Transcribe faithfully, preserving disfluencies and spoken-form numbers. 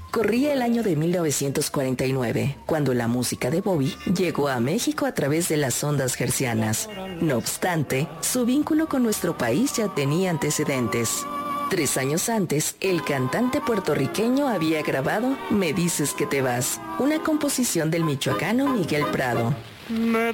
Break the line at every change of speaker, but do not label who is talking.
Corría el año de mil novecientos cuarenta y nueve, cuando la música de Bobby llegó a México a través de las ondas hercianas. No obstante, su vínculo con nuestro país ya tenía antecedentes. Tres años antes, el cantante puertorriqueño había grabado Me dices que te vas, una composición del michoacano Miguel Prado.